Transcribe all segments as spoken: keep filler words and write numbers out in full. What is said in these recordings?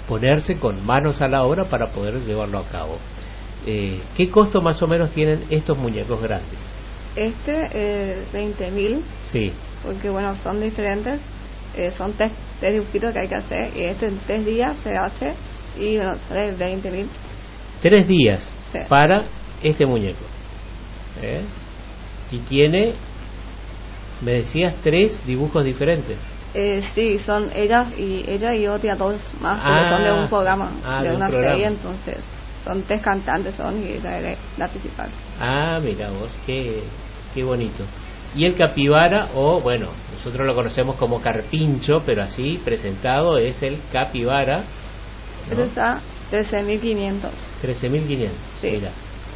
ponerse con manos a la obra para poder llevarlo a cabo. Eh, ¿Qué costo más o menos tienen estos muñecos grandes? Este, eh, veinte mil. Sí. Porque bueno, son diferentes. Eh, son tres, tres dibujitos que hay que hacer. Y este en tres días se hace. Y bueno, sale veinte mil. Tres días sí. para este muñeco. ¿Eh? Y tiene, me decías, tres dibujos diferentes. Eh, sí, son ellas y ella y otra dos más, ah, porque son de un programa, ah, de, de una un programa. serie, entonces son tres cantantes son y ella es la principal. Ah, mira vos, qué, qué bonito. Y el capibara, o bueno, nosotros lo conocemos como carpincho, pero así presentado es el capibara, ¿no? Este está trece mil quinientos. trece mil quinientos, sí. Mira.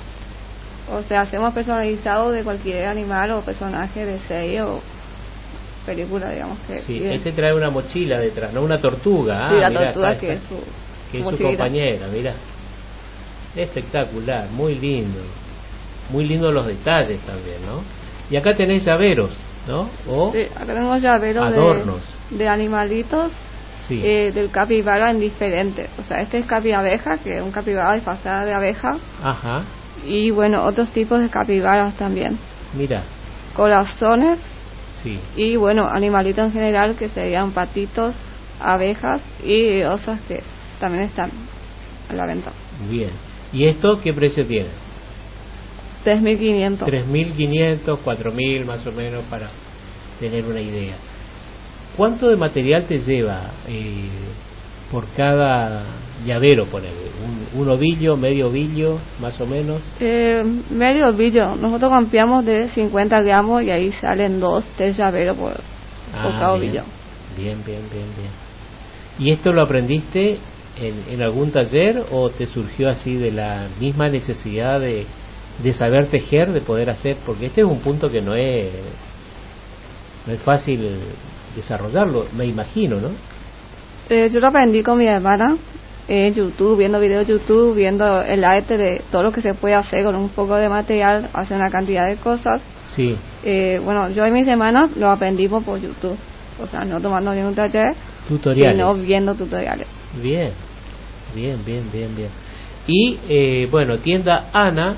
O sea, hacemos personalizado de cualquier animal o personaje de serie o película, digamos que. Sí, bien. este trae una mochila detrás, no una tortuga. Sí, ah, la mirá, tortuga está, que está, es su, que su es su compañera, mira. Espectacular, muy lindo. Muy lindo los detalles también, ¿no? Y acá tenés llaveros, ¿no? O sí, acá tenemos llaveros adornos de, de animalitos. Sí. Eh, del capibara en diferentes. O sea, este es capi abeja, que es un capibara disfrazada de abeja. Ajá. Y bueno, otros tipos de capibaras también. Mira. Corazones. Sí. Y bueno, animalitos en general que serían patitos, abejas y osas que también están a la venta. Bien. ¿Y esto qué precio tiene? tres mil quinientos. tres mil quinientos, cuatro mil más o menos para tener una idea. ¿Cuánto de material te lleva eh, por cada llavero, ponele? Un, un ovillo, medio ovillo, más o menos. Eh, medio ovillo. Nosotros cambiamos de cincuenta gramos y ahí salen dos, tres llaveros por, ah, por cada bien, ovillo. Bien, bien, bien, bien. ¿Y esto lo aprendiste en, en algún taller o te surgió así de la misma necesidad de, de saber tejer, de poder hacer? Porque este es un punto que no es, no es fácil desarrollarlo, me imagino, ¿no? Eh, yo lo aprendí con mi hermana en YouTube, viendo videos de YouTube, viendo el arte de todo lo que se puede hacer con un poco de material, hacer una cantidad de cosas. Sí. Eh, bueno, yo y mis hermanos lo aprendimos por YouTube, o sea, no tomando ningún taller, tutoriales, sino viendo tutoriales. Bien, bien, bien, bien, bien. Y eh, bueno, tienda Ana,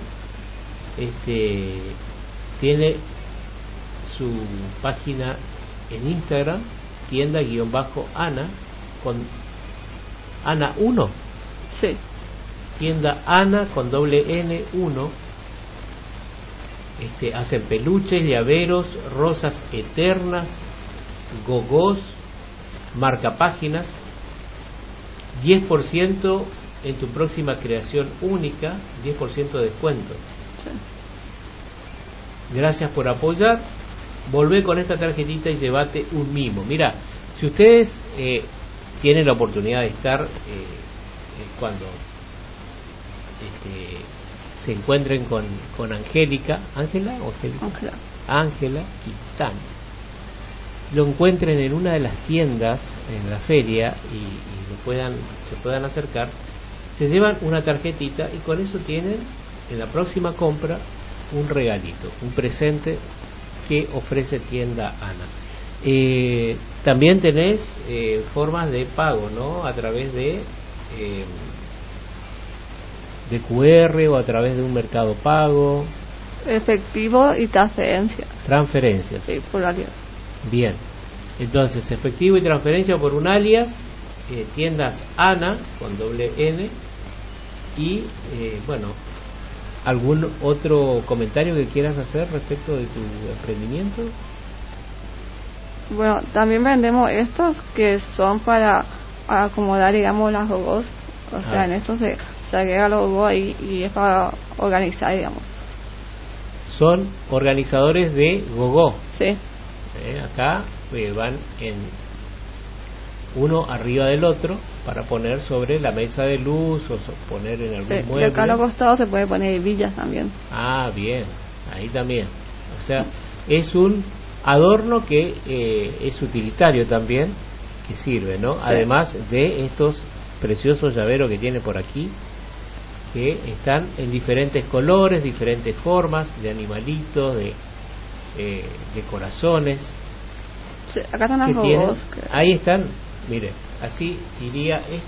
este, tiene su página en Instagram, tienda guión bajo Ana, con Ana uno. Sí. Tienda Ana con doble N uno. Este, hacen peluches, llaveros, rosas eternas, gogós, marcapáginas, diez por ciento en tu próxima creación única, diez por ciento de descuento. Sí. Gracias por apoyar. Volvé con esta tarjetita y llévate un mimo. Mira, si ustedes eh, tienen la oportunidad de estar eh, eh, cuando este, se encuentren con con Angélica, Ángela o Angélica, Ángela Quintana, lo encuentren en una de las tiendas en la feria y, y lo puedan se puedan acercar, se llevan una tarjetita y con eso tienen en la próxima compra un regalito, un presente que ofrece tienda Ana. Eh, también tenés eh, formas de pago, ¿no? A través de eh, de Q R o a través de un mercado pago. Efectivo y transferencia. Transferencias. Sí, por alias. Bien. Entonces, efectivo y transferencia por un alias, eh, tiendas Ana con doble N y eh, bueno, ¿algún otro comentario que quieras hacer respecto de tu emprendimiento? Bueno, también vendemos estos que son para acomodar, digamos, las gogos. O ah. sea, en estos se, se agrega los gogos ahí y es para organizar, digamos. Son organizadores de gogó. Sí. Eh, acá eh, van en uno arriba del otro para poner sobre la mesa de luz o poner en algún sí, mueble. Y acá a los costados se puede poner villas también. Ah, bien, ahí también. O sea, es un adorno que eh, es utilitario también, que sirve, ¿no? Sí. Además de estos preciosos llaveros que tiene por aquí, que están en diferentes colores, diferentes formas, de animalitos, de, eh, de corazones. Sí, acá están las gogos. Que... Ahí están, mire, así iría esto.